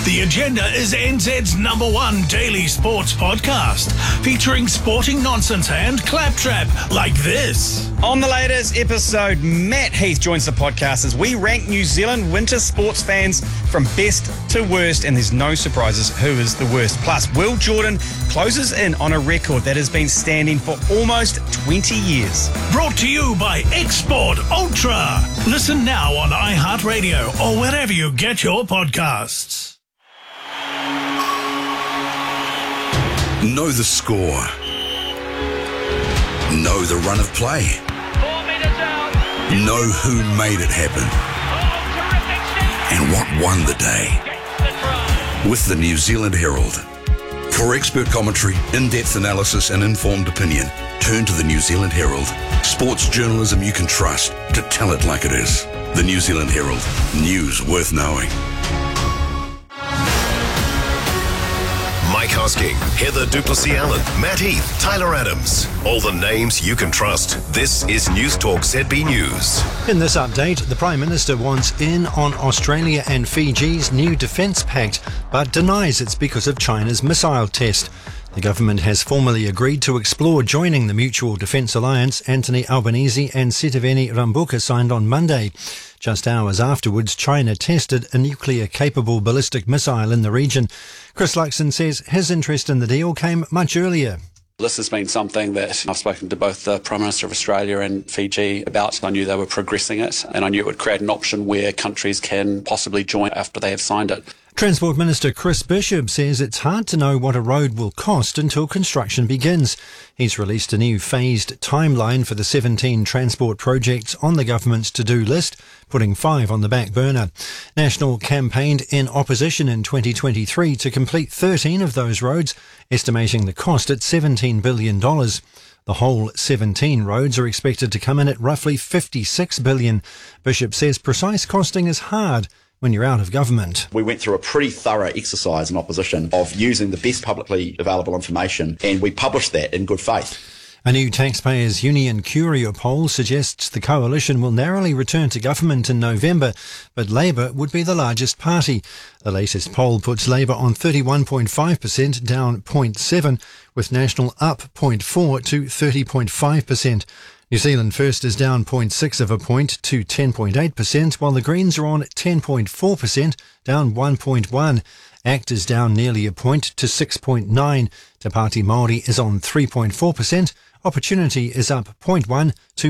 The Agenda is NZ's #1 daily sports podcast, featuring sporting nonsense and claptrap like this. On the latest episode, Matt Heath joins the podcast as we rank New Zealand winter sports fans from best to worst, and there's no surprises who is the worst. Plus, Will Jordan closes in on a record that has been standing for almost 20 years. Brought to you by Export Ultra. Listen now on iHeartRadio or wherever you get your podcasts. Know the score. Know the run of play. 4 meters out. Know who made it happen. And what won the day. With the New Zealand Herald. For expert commentary, in-depth analysis and informed opinion, turn to the New Zealand Herald. Sports journalism you can trust to tell it like it is. The New Zealand Herald. News worth knowing. Mike Hosking, Heather Duplessis-Allen, Matt Heath, Tyler Adams. All the names you can trust. This is News Talk ZB News. In this update, the Prime Minister wants in on Australia and Fiji's new defence pact, but denies it's because of China's missile test. The government has formally agreed to explore joining the Mutual Defence Alliance. Anthony Albanese and Sitiveni Rabuka signed on Monday. Just hours afterwards, China tested a nuclear-capable ballistic missile in the region. Chris Luxon says his interest in the deal came much earlier. This has been something that I've spoken to both the Prime Minister of Australia and Fiji about. I knew they were progressing it, and I knew it would create an option where countries can possibly join after they have signed it. Transport Minister Chris Bishop says it's hard to know what a road will cost until construction begins. He's released a new phased timeline for the 17 transport projects on the government's to-do list, putting 5 on the back burner. National campaigned in opposition in 2023 to complete 13 of those roads, estimating the cost at $17 billion. The whole 17 roads are expected to come in at roughly $56 billion. Bishop says precise costing is hard when you're out of government. We went through a pretty thorough exercise in opposition of using the best publicly available information, and we published that in good faith. A new Taxpayers Union Curio poll suggests the coalition will narrowly return to government in November, but Labour would be the largest party. The latest poll puts Labour on 31.5%, down 0.7, with National up 0.4 to 30.5%. New Zealand First is down 0.6 of a point to 10.8%, while the Greens are on 10.4%, down 1.1. ACT is down nearly a point to 6.9. Te Pāti Māori is on 3.4%. Opportunity is up 0.1 to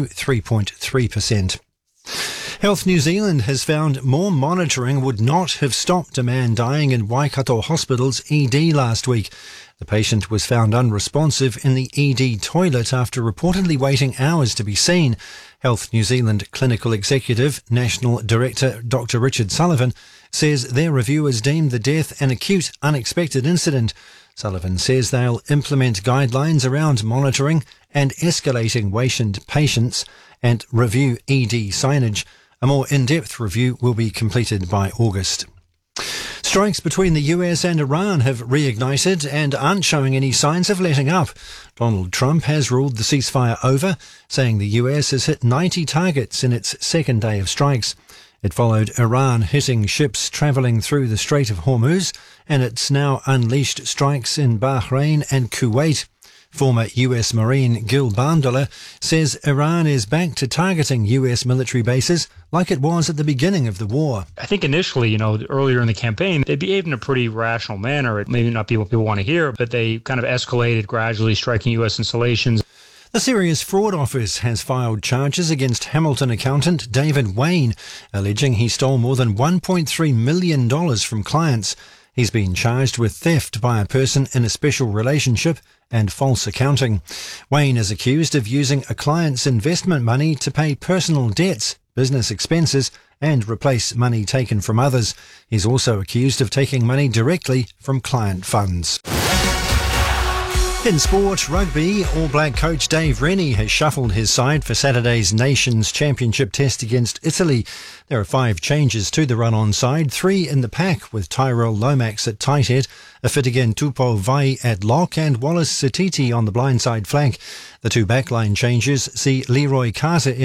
3.3%. Health New Zealand has found more monitoring would not have stopped a man dying in Waikato Hospital's ED last week. The patient was found unresponsive in the ED toilet after reportedly waiting hours to be seen. Health New Zealand Clinical Executive National Director Dr. Richard Sullivan says their review has deemed the death an acute, unexpected incident. Sullivan says they'll implement guidelines around monitoring and escalating patients and review ED signage. A more in-depth review will be completed by August. Strikes between the US and Iran have reignited and aren't showing any signs of letting up. Donald Trump has ruled the ceasefire over, saying the US has hit 90 targets in its second day of strikes. It followed Iran hitting ships travelling through the Strait of Hormuz, and it's now unleashed strikes in Bahrain and Kuwait. Former US Marine Gil Bandela says Iran is back to targeting US military bases like it was at the beginning of the war. I think initially, earlier in the campaign, they behaved in a pretty rational manner. It may not be what people want to hear, but they kind of escalated, gradually striking US installations. The Serious Fraud Office has filed charges against Hamilton accountant David Wayne, alleging he stole more than $1.3 million from clients. He's been charged with theft by a person in a special relationship and false accounting. Wayne is accused of using a client's investment money to pay personal debts, business expenses, and replace money taken from others. He's also accused of taking money directly from client funds. In sport, rugby, All Black coach Dave Rennie has shuffled his side for Saturday's Nations Championship test against Italy. There are 5 changes to the run-on side, 3 in the pack with Tyrell Lomax at tight head, Afitigan Tupou Vai at lock and Wallace Satiti on the blindside flank. The 2 backline changes see Leroy Carter in